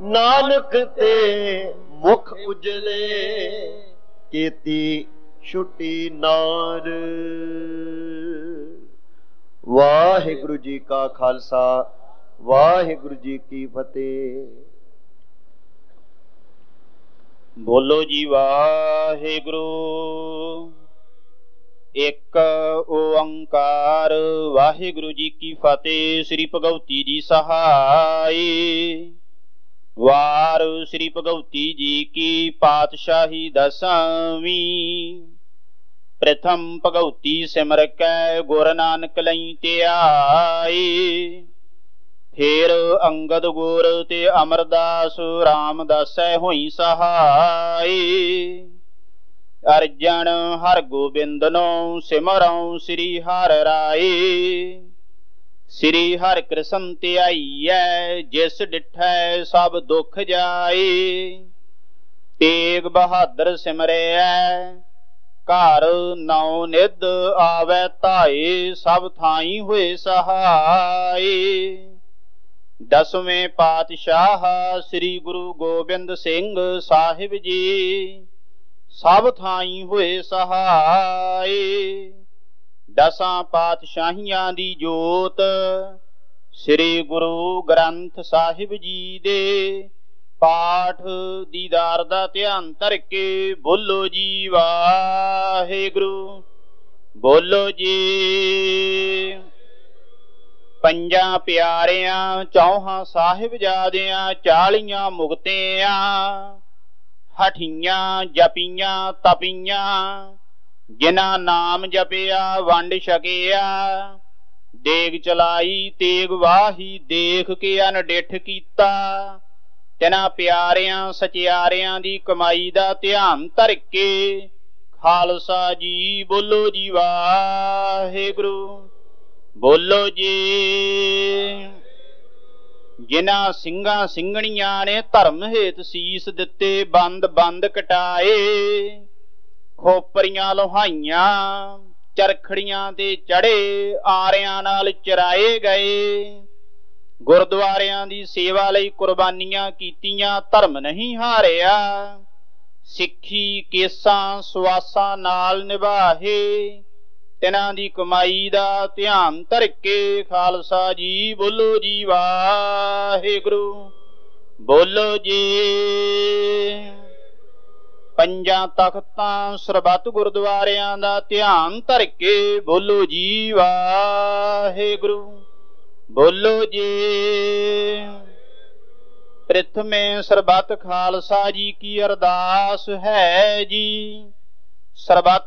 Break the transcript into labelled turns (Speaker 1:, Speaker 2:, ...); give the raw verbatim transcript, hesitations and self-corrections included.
Speaker 1: ਨਾਨਕ ਤੇ ਮੁਖ ਉਜਲੇ, ਕੀਤੀ ਛੁੱਟੀ ਨਾਰ। ਵਾਹਿਗੁਰੂ ਜੀ ਕਾ ਖਾਲਸਾ, ਵਾਹਿਗੁਰੂ ਜੀ ਕੀ ਫਤਿਹ।
Speaker 2: ਬੋਲੋ ਜੀ ਵਾਹਿਗੁਰੂ। ਇੱਕ ਓੰਕਾਰ। ਵਾਹਿਗੁਰੂ ਜੀ ਕੀ ਫਤਿਹ। ਸ੍ਰੀ ਭਗਉਤੀ ਜੀ ਸਹਾਈ। ਵਾਰ ਸ੍ਰੀ ਭਗਉਤੀ ਜੀ ਕੀ ਪਾਤਸ਼ਾਹੀ ਦਸਵੀਂ। ਪ੍ਰਥਮ ਭਗਉਤੀ ਸਿਮਰ ਕੈ ਗੁਰ ਨਾਨਕ ਲਈ ਧਿਆਈ। ਫੇਰ ਅੰਗਦ ਗੁਰ ਤੇ ਅਮਰਦਾਸ ਰਾਮਦਾਸੈ ਹੋਈ ਸਹਾਈ। ਅਰਜਨ ਹਰ ਗੋਬਿੰਦਨੋ ਸਿਮਰਉ ਸ੍ਰੀ ਹਰਿ ਰਾਏ। ਸ੍ਰੀ ਹਰਿ ਕ੍ਰਿਸ਼ਨ ਧਿਆਈਐ, ਜਿਸ ਡਿਠੈ ਸਭ ਦੁਖ ਜਾਏ। ਤੇਗ ਬਹਾਦਰ ਸਿਮਰਿਐ, ਘਰ ਨੌ ਨਿਧ ਆਵੈ ਧਾਏ। ਸਭ ਥਾਈ ਹੋਏ ਸਹਾਈ। ਦਸਵੇਂ ਪਾਤਸ਼ਾਹ ਸ੍ਰੀ ਗੁਰੂ ਗੋਬਿੰਦ ਸਿੰਘ ਸਾਹਿਬ ਜੀ, ਸਭ ਥਾਈ ਹੋਏ ਸਹਾਈ। ਦਸਾਂ ਪਾਤਸ਼ਾਹੀਆਂ ਦੀ ਜੋਤ ਸ੍ਰੀ ਗੁਰੂ ਗ੍ਰੰਥ ਸਾਹਿਬ ਜੀ ਦੇ ਪਾਠ ਦੀਦਾਰ ਦਾ ਧਿਆਨ ਧਰ ਕੇ ਬੋਲੋ ਜੀ ਵਾਹਿਗੁਰੂ। ਬੋਲੋ ਜੀ। ਪੰਜਾਂ ਪਿਆਰਿਆਂ ਚੌਹਾਂ ਸਾਹਿਬਜ਼ਾਦਿਆਂ ਚਾਲੀਆਂ ਮੁਕਤਿਆਂ, ਹਠੀਆਂ ਜਪੀਆਂ ਤਪੀਆਂ, ਜਿਨ੍ਹਾਂ ਨਾਮ ਜਪਿਆ ਵੰਡ ਛਕਿਆ। ਦੇਗ ਚਲਾਈ ਤੇਗ ਵਾਹੀ, ਦੇਖ ਕੇ ਅਨਡਿੱਠ ਕੀਤਾ। ਤਿਨਾਂ ਪਿਆਰਿਆਂ ਸਚਿਆਰਿਆਂ ਦੀ ਕਮਾਈ ਦਾ ਧਿਆਨ ਧਰ ਕੇ ਖਾਲਸਾ ਜੀ ਬੋਲੋ ਜੀ ਵਾਹਿਗੁਰੂ। ਬੋਲੋ ਜੀ। ਜਿਨ੍ਹਾਂ ਸਿੰਘਾਂ ਸਿੰਘਣੀਆਂ ਨੇ ਧਰਮ ਹੇਤ ਸੀਸ ਦਿੱਤੇ, ਬੰਦ ਬੰਦ ਕਟਾਏ। ਖੋਪਰੀਆਂ ਲੋਹਾਈਆਂ, ਚਰਖੜੀਆਂ ਤੇ ਚੜੇ, ਆਰਿਆਂ ਨਾਲ ਚਰਾਏ ਗਏ। ਗੁਰਦੁਆਰਿਆਂ ਦੀ ਸੇਵਾ ਲਈ ਕੁਰਬਾਨੀਆਂ ਕੀਤੀਆਂ, ਧਰਮ ਨਹੀਂ ਹਾਰਿਆ। ਸਿੱਖੀ ਕੇਸਾਂ ਸਵਾਸਾਂ ਨਾਲ ਨਿਭਾਹੇ, ਤਿਨਾਂ ਦੀ ਕਮਾਈ ਦਾ ਧਿਆਨ ਧਰ ਕੇ ਖਾਲਸਾ ਜੀ ਬੋਲੋ ਜੀ ਵਾਹਿਗੁਰੂ। ਬੋਲੋ ਜੀ। ਪੰਜਾਂ ਤਖਤਾਂ ਸਰਬੱਤ ਗੁਰਦੁਆਰਿਆਂ ਦਾ ਧਿਆਨ ਧਰ ਕੇ ਬੋਲੋ ਜੀ ਵਾਹਿਗੁਰੂ। ਬੋਲੋ ਜੀ। ਪ੍ਰਥਮੇ ਸਰਬੱਤ ਖਾਲਸਾ ਜੀ ਕੀ ਅਰਦਾਸ ਹੈ ਜੀ। ਸਰਬੱਤ